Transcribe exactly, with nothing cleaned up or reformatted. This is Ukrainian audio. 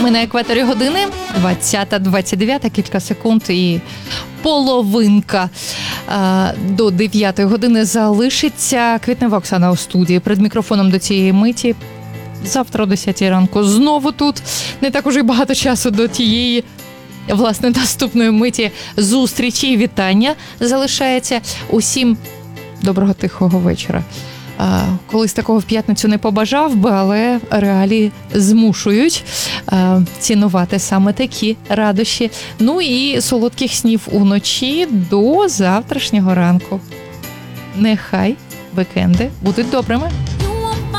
Ми на екваторі години, двадцята двадцять дев'ять, кілька секунд і половинка а, до дев'ятої години залишиться. Квітнева Оксана у студії. Перед мікрофоном до цієї миті. Завтра о десятій ранку знову тут. Не так уже й багато часу до тієї, власне, наступної миті зустрічі і вітання залишається. Усім доброго тихого вечора. А, колись такого в п'ятницю не побажав би, але реалії змушують а, цінувати саме такі радощі. Ну і солодких снів уночі до завтрашнього ранку. Нехай вікенди будуть добрими.